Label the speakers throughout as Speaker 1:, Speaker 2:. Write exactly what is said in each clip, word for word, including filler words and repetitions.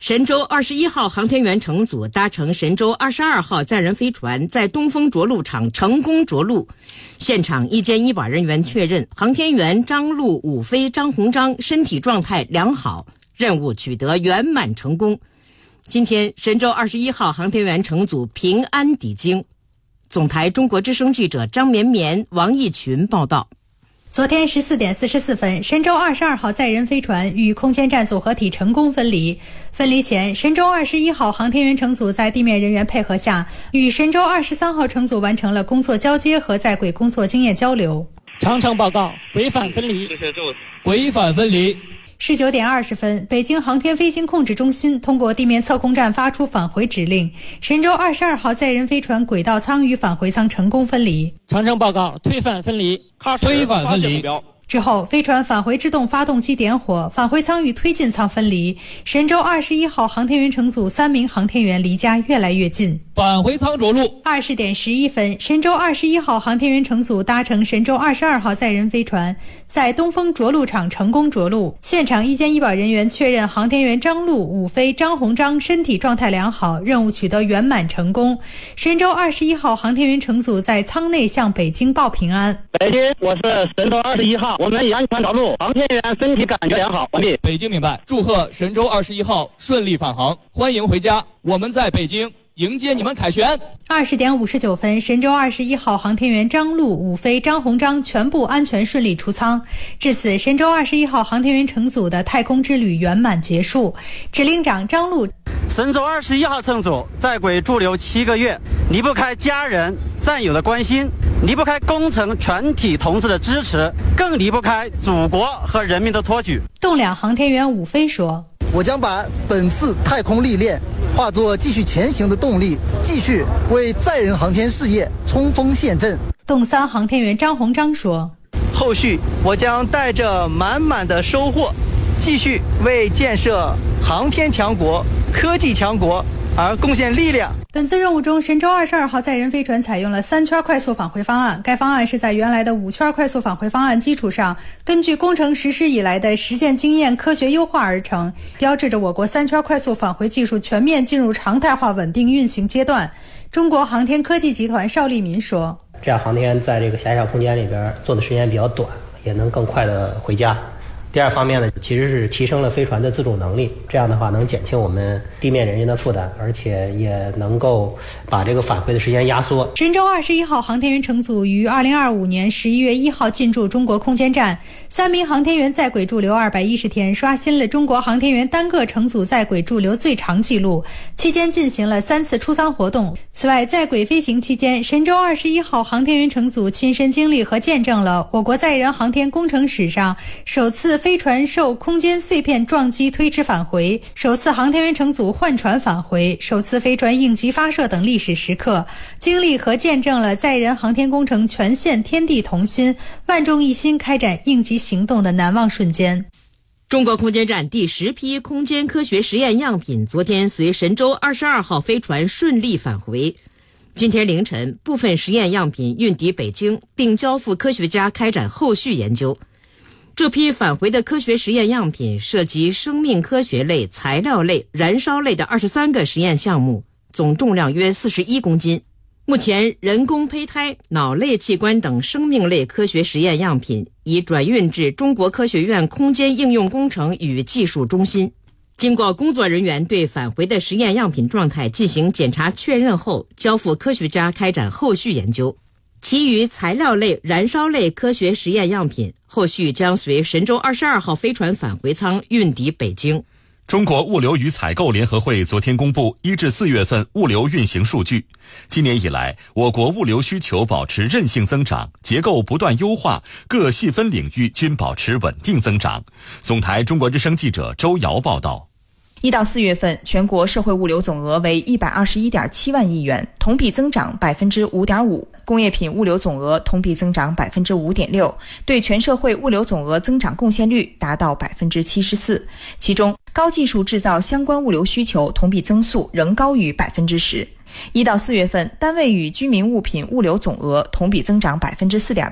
Speaker 1: 神舟二十一号航天员乘组搭乘神舟二十二号载人飞船在东风着陆场成功着陆。现场医监医保人员确认，航天员张陆、武飞、张鸿章身体状态良好，任务取得圆满成功。今天，神舟二十一号航天员乘组平安抵京。总台中国之声记者张绵绵、王义群报道。
Speaker 2: 昨天十四点四十四分，神舟二十二号载人飞船与空间站组合体成功分离。分离前，神舟二十一号航天员乘组在地面人员配合下，与神舟二十三号乘组完成了工作交接和在轨工作经验交流。
Speaker 3: 长城报告，违反分离，违反分离。
Speaker 2: 十九点二十分，北京航天飞行控制中心通过地面测控站发出返回指令，神舟二十二号载人飞船轨道舱与返回舱成功分离。
Speaker 3: 长城报告，推返分离，推返分离。
Speaker 2: 之后，飞船返回制动发动机点火，返回舱与推进舱分离。神舟二十一号航天员乘组三名航天员离家越来越近。
Speaker 3: 返回舱着陆。
Speaker 2: 二十点十一分，神舟二十一号航天员乘组搭乘神舟二十二号载人飞船在东风着陆场成功着陆。现场医监医保人员确认，航天员张陆、武飞、张鸿章身体状态良好，任务取得圆满成功。神舟二十一号航天员乘组在舱内向北京报平安。
Speaker 4: 北京，我是神舟二十一号，我们安全着陆，航天员身体感觉良好，完毕。
Speaker 3: 北京明白，祝贺神舟二十一号顺利返航，欢迎回家，我们在北京迎接你们凯旋。
Speaker 2: 二十点五十九分，神舟二十一号航天员张陆、武飞、张鸿章全部安全顺利出舱。至此，神舟二十一号航天员乘组的太空之旅圆满结束。指令长张陆：
Speaker 5: 神舟二十一号乘组在轨驻留七个月，离不开家人战友的关心，离不开工程全体同志的支持，更离不开祖国和人民的托举。
Speaker 2: 栋梁航天员武飞说：
Speaker 6: 我将把本次太空历练化作继续前行的动力，继续为载人航天事业冲锋陷阵。
Speaker 2: 洞三航天员张鸿章说：
Speaker 7: 后续我将带着满满的收获，继续为建设航天强国、科技强国而贡献力量。
Speaker 2: 本次任务中，神舟二十二号载人飞船采用了三圈快速返回方案。该方案是在原来的五圈快速返回方案基础上，根据工程实施以来的实践经验科学优化而成，标志着我国三圈快速返回技术全面进入常态化稳定运行阶段。中国航天科技集团邵立民说：
Speaker 8: 这样航天员在这个狭小空间里边做的时间比较短，也能更快的回家。第二方面呢，其实是提升了飞船的自主能力，这样的话能减轻我们地面人员的负担，而且也能够把这个返回的时间压缩。
Speaker 2: 神舟二十一号航天员乘组于二零二五年十一月一号进驻中国空间站，三名航天员在轨驻留二百一十天，刷新了中国航天员单个乘组在轨驻留最长纪录。期间进行了三次出舱活动。此外，在轨飞行期间，神舟二十一号航天员乘组亲身经历和见证了我国载人航天工程史上首次飞船受空间碎片撞击推迟返回，首次航天员乘组换船返回，首次飞船应急发射等历史时刻，经历和见证了载人航天工程全线天地同心、万众一心开展应急行动的难忘瞬间。
Speaker 1: 中国空间站第十批空间科学实验样品昨天随神舟二十二号飞船顺利返回。今天凌晨，部分实验样品运抵北京，并交付科学家开展后续研究。这批返回的科学实验样品涉及生命科学类、材料类、燃烧类的二十三个实验项目，总重量约四十一公斤。目前，人工胚胎、脑类器官等生命类科学实验样品已转运至中国科学院空间应用工程与技术中心。经过工作人员对返回的实验样品状态进行检查确认后，交付科学家开展后续研究。其余材料类、燃烧类科学实验样品后续将随神舟二十二号飞船返回舱运抵北京。
Speaker 9: 中国物流与采购联合会昨天公布一至四月份物流运行数据。今年以来，我国物流需求保持韧性增长，结构不断优化，各细分领域均保持稳定增长。总台中国之声记者周瑶报道。
Speaker 10: 一到四月份，全国社会物流总额为一百二十一点七万亿元，同比增长百分之五点五。工业品物流总额同比增长百分之五点六，对全社会物流总额增长贡献率达到百分之七十四。其中，高技术制造相关物流需求同比增速仍高于百分之十。一到四月份，单位与居民物品物流总额同比增长百分之四点八，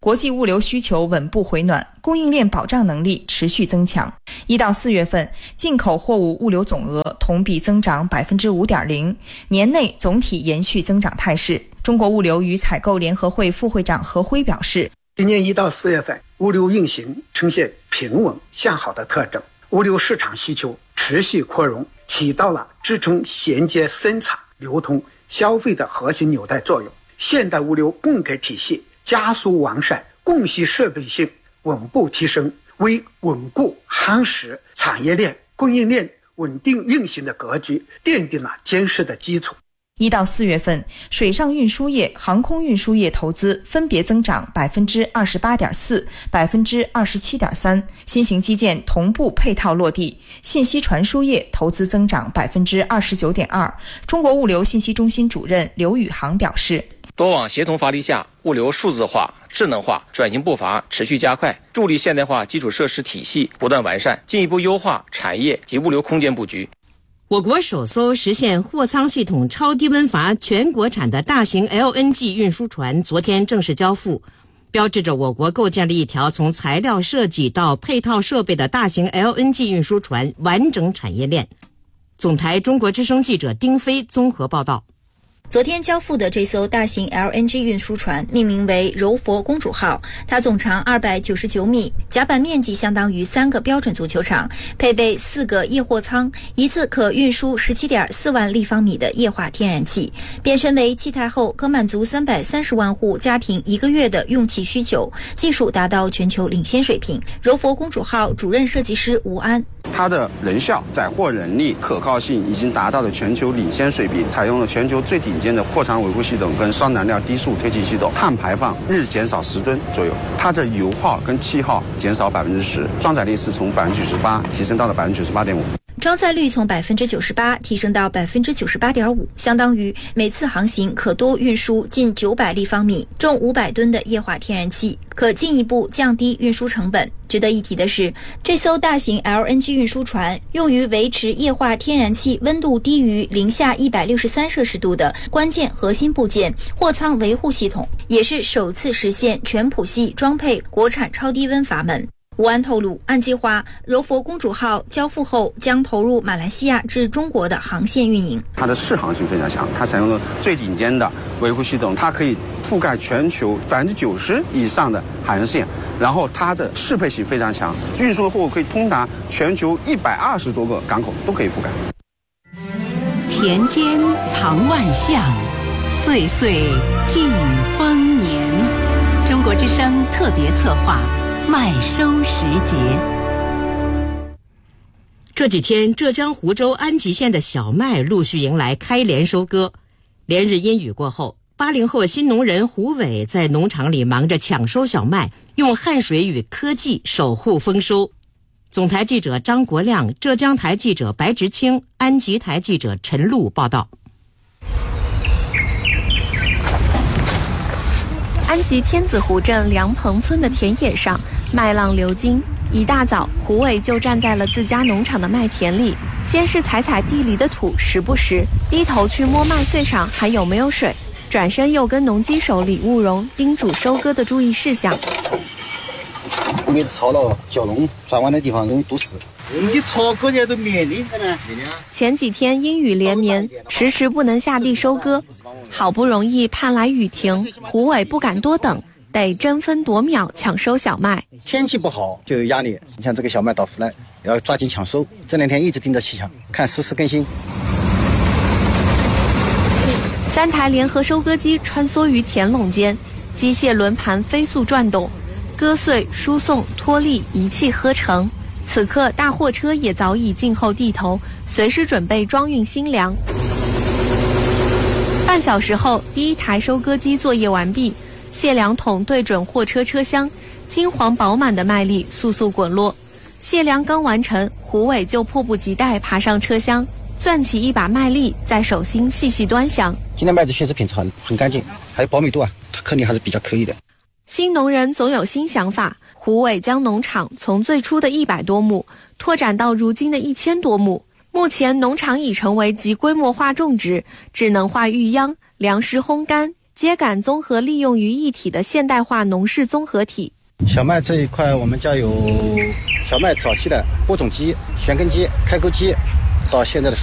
Speaker 10: 国际物流需求稳步回暖，供应链保障能力持续增强。一到四月份，进口货物物流总额同比增长 百分之五点零， 年内总体延续增长态势。中国物流与采购联合会副会长何辉表示，
Speaker 11: 今年一到四月份，物流运行呈现平稳向好的特征，物流市场需求持续扩容，起到了支撑衔接生产、流通、消费的核心纽带作用。现代物流供给体系加速完善，供需适配性稳步提升，为稳固夯实产业链、供应链稳定运行的格局奠定了坚实的基础。
Speaker 10: 一到四月份，水上运输业、航空运输业投资分别增长 百分之二十八点四、百分之二十七点三， 新型基建同步配套落地。信息传输业投资增长 百分之二十九点二。 中国物流信息中心主任刘宇航表示，
Speaker 12: 多网协同发力下，物流数字化、智能化转型步伐持续加快，助力现代化基础设施体系不断完善，进一步优化产业及物流空间布局。
Speaker 1: 我国首艘实现货舱系统超低温阀全国产的大型 L N G 运输船昨天正式交付，标志着我国构建了一条从材料设计到配套设备的大型 L N G 运输船完整产业链。总台中国之声记者丁飞综合报道。
Speaker 13: 昨天交付的这艘大型 L N G 运输船命名为柔佛公主号，它总长二百九十九米，甲板面积相当于三个标准足球场，配备四个液货舱，一次可运输 十七点四万立方米的液化天然气，变身为气态后可满足三百三十万户家庭一个月的用气需求，技术达到全球领先水平。柔佛公主号主任设计师吴安，
Speaker 14: 它的人效、载货能力、可靠性已经达到了全球领先水平，采用了全球最顶尖的货舱维护系统跟双燃料低速推进系统，碳排放日减少十吨左右，它的油耗跟气耗减少百分之十，装载力是从百分之九十八提升到了百分之九十八点五。
Speaker 13: 装载率从 百分之九十八 提升到 百分之九十八点五， 相当于每次航行可多运输近九百立方米、重五百吨的液化天然气，可进一步降低运输成本。值得一提的是，这艘大型 L N G 运输船用于维持液化天然气温度低于零下一百六十三摄氏度的关键核心部件货舱维护系统，也是首次实现全谱系装配国产超低温阀门。吴安透露，按计划，柔佛公主号交付后将投入马来西亚至中国的航线运营。
Speaker 14: 它的适航性非常强，它采用了最顶尖的维护系统，它可以覆盖全球百分之九十以上的海岸线，然后它的适配性非常强，运输的货物可以通达全球一百二十多个港口都可以覆盖。
Speaker 15: 田间藏万象，岁岁尽丰年。中国之声特别策划。麦收时节，
Speaker 1: 这几天浙江湖州安吉县的小麦陆续迎来开镰收割。连日阴雨过后，八零后新农人胡伟在农场里忙着抢收小麦，用汗水与科技守护丰收。总台记者张国亮、浙江台记者白直清、安吉台记者陈露报道。
Speaker 16: 安吉天子湖镇梁棚村的田野上，麦浪流金。一大早，胡伟就站在了自家农场的麦田里，先是踩踩地里的土，时不时低头去摸麦穗上还有没有水，转身又跟农机手李务荣叮嘱收割的注意事项。
Speaker 17: 每次操了蛟龙转弯的地方容易堵死。你操割的都免的呢。
Speaker 16: 前几天阴雨连绵，迟迟不能下地收割，好不容易盼来雨停，胡伟不敢多等，得争分夺秒抢收小麦。
Speaker 17: 天气不好就有压力，你像这个小麦到出来要抓紧抢收，这两天一直盯着气象，看实时更新。
Speaker 16: 三台联合收割机穿梭于田垄间，机械轮盘飞速转动，割穗、输送、脱粒一气呵成。此刻大货车也早已静候地头，随时准备装运新粮。半小时后，第一台收割机作业完毕，卸粮桶对准货车车厢，金黄饱满的麦粒簌簌滚落。卸粮刚完成，胡伟就迫不及待爬上车厢，攥起一把麦粒，在手心细细端详。
Speaker 17: 今天麦子确实品质很很干净，还有饱满度啊，它颗粒还是比较可以的。
Speaker 16: 新农人总有新想法，胡伟将农场从最初的一百多亩拓展到如今的一千多亩。目前农场已成为集规模化种植、智能化育秧、粮食烘干、 秸秆综合利用于一体的现代化农事综合体。
Speaker 17: 小麦这一块，我们家有小麦早期的播种机、旋耕机、开沟机，到现在的